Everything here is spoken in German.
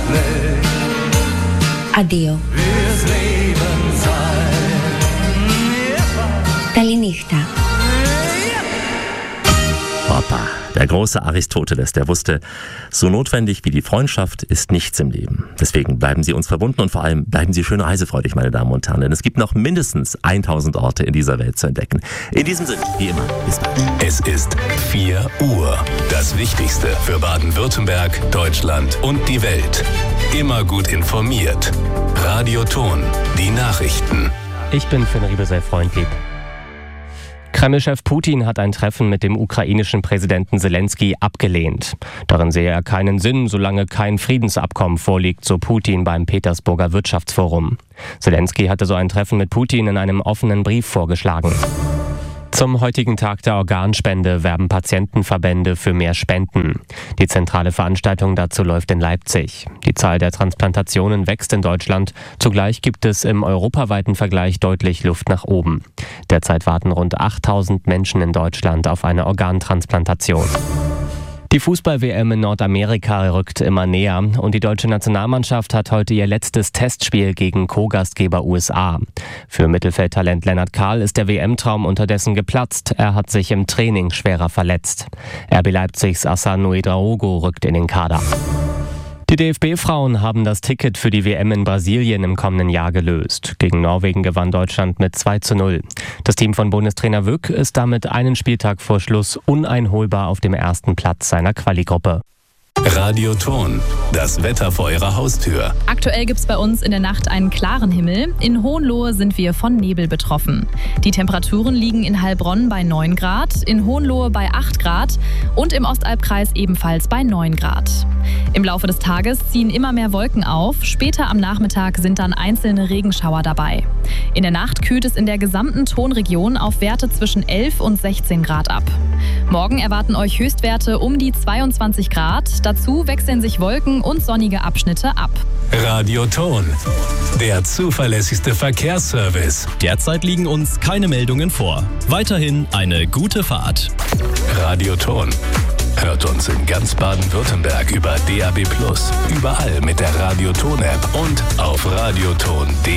Addio. Kalinichta. Papa, der große Aristoteles, der wusste, so notwendig wie die Freundschaft ist nichts im Leben. Deswegen bleiben Sie uns verbunden und vor allem bleiben Sie schön reisefreudig, meine Damen und Herren. Denn es gibt noch mindestens 1000 Orte in dieser Welt zu entdecken. In diesem Sinne, wie immer, bis bald. Es ist 4 Uhr. Das Wichtigste für Baden-Württemberg, Deutschland und die Welt. Immer gut informiert. Radio Ton, die Nachrichten. Ich bin Finn Riebesell-Freundlieb. Kreml-Chef Putin hat ein Treffen mit dem ukrainischen Präsidenten Zelensky abgelehnt. Darin sehe er keinen Sinn, solange kein Friedensabkommen vorliegt, so Putin beim Petersburger Wirtschaftsforum. Zelensky hatte so ein Treffen mit Putin in einem offenen Brief vorgeschlagen. Zum heutigen Tag der Organspende werben Patientenverbände für mehr Spenden. Die zentrale Veranstaltung dazu läuft in Leipzig. Die Zahl der Transplantationen wächst in Deutschland. Zugleich gibt es im europaweiten Vergleich deutlich Luft nach oben. Derzeit warten rund 8000 Menschen in Deutschland auf eine Organtransplantation. Die Fußball-WM in Nordamerika rückt immer näher und die deutsche Nationalmannschaft hat heute ihr letztes Testspiel gegen Co-Gastgeber USA. Für Mittelfeldtalent Lennart Kahl ist der WM-Traum unterdessen geplatzt. Er hat sich im Training schwerer verletzt. RB Leipzigs Hassan Ouedraogo rückt in den Kader. Die DFB-Frauen haben das Ticket für die WM in Brasilien im kommenden Jahr gelöst. Gegen Norwegen gewann Deutschland mit 2:0. Das Team von Bundestrainer Wück ist damit einen Spieltag vor Schluss uneinholbar auf dem ersten Platz seiner Quali-Gruppe. Radio Ton, das Wetter vor Ihrer Haustür. Aktuell gibt es bei uns in der Nacht einen klaren Himmel. In Hohenlohe sind wir von Nebel betroffen. Die Temperaturen liegen in Heilbronn bei 9 Grad, in Hohenlohe bei 8 Grad und im Ostalbkreis ebenfalls bei 9 Grad. Im Laufe des Tages ziehen immer mehr Wolken auf. Später am Nachmittag sind dann einzelne Regenschauer dabei. In der Nacht kühlt es in der gesamten Tonregion auf Werte zwischen 11 und 16 Grad ab. Morgen erwarten euch Höchstwerte um die 22 Grad. Dazu wechseln sich Wolken und sonnige Abschnitte ab. Radio Ton, der zuverlässigste Verkehrsservice. Derzeit liegen uns keine Meldungen vor. Weiterhin eine gute Fahrt. Radio Ton. Hört uns in ganz Baden-Württemberg über DAB+, überall mit der Radio Ton App und auf radioton.de.